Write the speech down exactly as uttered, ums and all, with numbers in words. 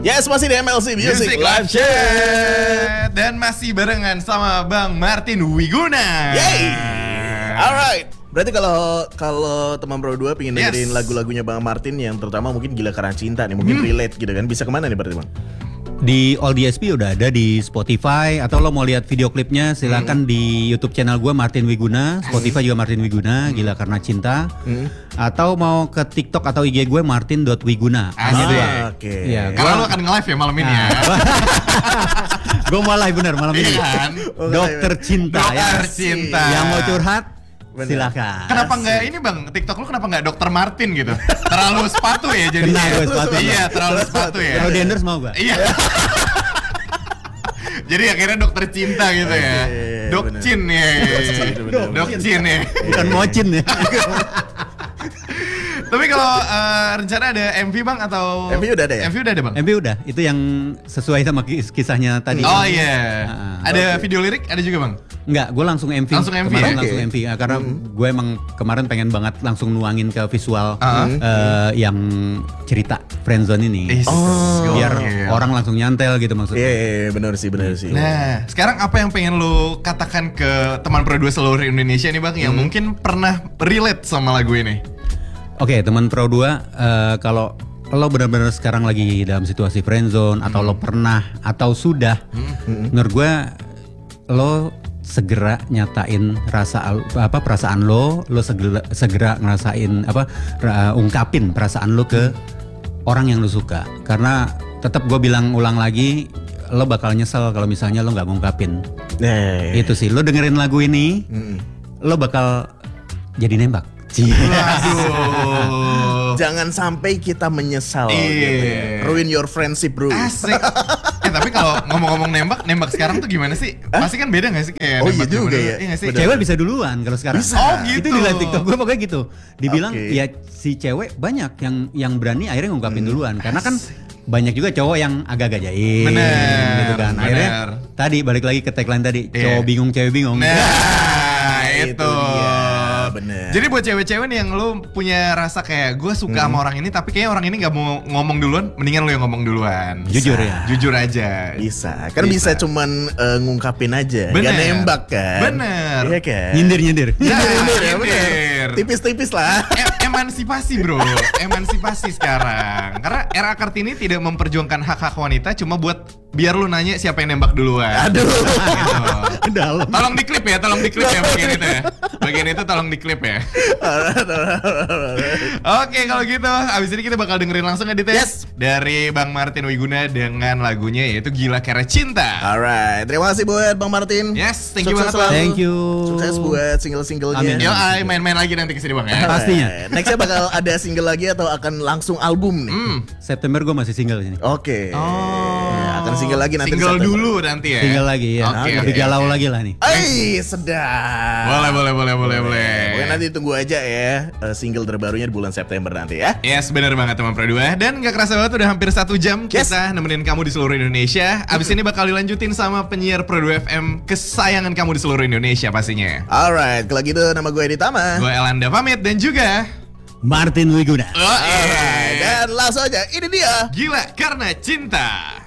Yes, masih di M L C Music, Music Live Chat. Dan masih barengan sama Bang Martin Wiguna. Yay. Alright. Berarti kalau kalau teman Pro dua pengen Yes. dengerin lagu-lagunya Bang Martin yang terutama mungkin Gila Karena Cinta nih, mungkin hmm. relate gitu kan, bisa kemana nih berarti Bang? Di All D S P udah ada di Spotify, atau lo mau lihat video klipnya silakan hmm. di YouTube channel gue Martin Wiguna, Spotify juga Martin Wiguna, Gila Karena Cinta. Hmm. Atau mau ke TikTok atau I G gue martin dot wiguna. Ah, Oke. okay. Ya, karena lo akan nge-live ya malam ini nah. ya. Gue mau live bener malam ini. Kan? Dokter Cinta. Dokter ya. Cinta. Yang mau curhat bener. Silakan. Kenapa nggak ini Bang, TikTok lu kenapa nggak Dokter Martin gitu? Terlalu sepatu ya jadinya. Kena gue sepatu. Iya, terlalu sepatu ya. Kalau di endorse mau gue. Iya. Jadi akhirnya Dokter Cinta gitu ya. Dokcin ya. Dokcin ya. Bukan mocin ya. Tapi kalau uh, rencana ada M V Bang atau M V udah ada ya? M V udah ada Bang? M V udah, itu yang sesuai sama kis- kisahnya tadi. Oh iya. Yeah. Uh, ada okay. video lirik ada juga Bang? Enggak, gue langsung M V. Langsung M V kemarin ya? langsung Okay. M V ya, karena hmm. gue emang kemarin pengen banget langsung nuangin ke visual uh-huh. uh, yang cerita friendzone ini. Oh, biar okay. orang langsung nyantel gitu maksudnya. Iya, yeah, yeah, benar sih, benar sih. Nah, sekarang apa yang pengen lu katakan ke teman Pro dua seluruh Indonesia nih Bang yang Hmm. mungkin pernah relate sama lagu ini? Oke, okay, teman Pro dua, uh, kalau lo benar-benar sekarang lagi dalam situasi friendzone atau hmm. lo pernah atau sudah, hmm. menurut gue lo segera nyatain rasa apa perasaan lo, lo segera segera ngerasain apa uh, ungkapin perasaan lo ke orang yang lo suka. Karena tetap gue bilang ulang lagi, lo bakal nyesel kalau misalnya lo nggak ngungkapin. Nah, itu sih, lo dengerin lagu ini, hmm. lo bakal jadi nembak. Aduh. Jangan sampai kita menyesal Iya. gitu ya. Ruin your friendship, bro. Asik. Eh tapi kalau ngomong-ngomong nembak, nembak sekarang tuh gimana sih? Pasti kan beda gak sih kayak Oh, nembak iya juga zaman dulu? ya. Iya gak sih? Bener. Cewek bisa duluan kalau sekarang. Bisa. Oh gitu. Itu di live TikTok gue pokoknya gitu. Dibilang Okay. ya si cewek banyak yang yang berani akhirnya ngungkapin hmm. duluan. Karena kan banyak juga cowok yang agak-agak jaim. Bener, gitu kan. Akhirnya bener. tadi balik lagi ke tagline tadi, Iya. cowok bingung cewek bingung. Nah, itu. dia. Bener. Jadi buat cewek-cewek nih yang lu punya rasa kayak gue suka Hmm. sama orang ini tapi kayaknya orang ini gak mau ngomong duluan, mendingan lu yang ngomong duluan. Jujur ya. Jujur aja. Bisa. Kan bisa, bisa cuman uh, ngungkapin aja. Bener. Gak nembak kan. Bener. Iya kan. Nyindir-nyindir. Nah, Nyindir-nyindir ya, bener. nyindir. Tipis-tipis lah. E- emansipasi bro, emansipasi sekarang. Karena era Kartini tidak memperjuangkan hak-hak wanita, cuma buat biar lu nanya siapa yang nembak duluan. Aduh. Gitu. Dalam. Tolong diklip ya, tolong diklip ya bagian itu ya. Bagian itu tolong diklip ya. Oke kalau gitu, abis ini kita bakal dengerin langsung edit ya. Yes. Dari Bang Martin Wiguna dengan lagunya yaitu Gila Karena Cinta. Alright, terima kasih buat Bang Martin. Yes, thank you Sukses banget selalu. Bang. Thank you. Sukses buat single-singlenya. Amin. Yo, ay, main-main lagi nanti kesini Bang ya. Alright. Pastinya. Nextnya bakal ada single lagi atau akan langsung album nih? Hmm. September gue masih single di sini. Oke. Oh. Ya, akan single lagi nanti. Single di September. dulu nanti ya. Single lagi ya. Oke, Lebih oke, galau oke. lagi lah nih. Ay, sedap. Boleh, boleh, boleh, boleh, boleh. Pokoknya nanti tunggu aja ya uh, single terbarunya di bulan September nanti ya. Yes, benar banget teman Pro dua. Dan gak kerasa banget udah hampir satu jam Yes. kita nemenin kamu di seluruh Indonesia. Abis ini bakal dilanjutin sama penyiar Pro dua F M kesayangan kamu di seluruh Indonesia pastinya. Alright, kalau gitu nama gue Edi Tama. Gue Elanda pamit dan juga Martin Wiguna. oh, Alright, dan langsung aja ini dia. Gila Karena Cinta.